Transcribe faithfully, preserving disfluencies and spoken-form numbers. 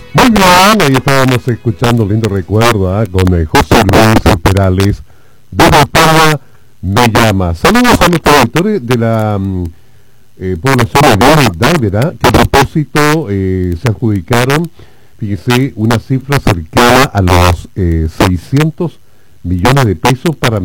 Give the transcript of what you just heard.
Muy bien, ahí estábamos escuchando lindo recuerdo ¿eh? con eh, José Luis Perales de Palma Me Llama. Saludos a nuestros auditores de la mm, eh, población de Dávera, que a propósito eh, se adjudicaron, fíjese, una cifra cercana a los eh, seiscientos millones de pesos para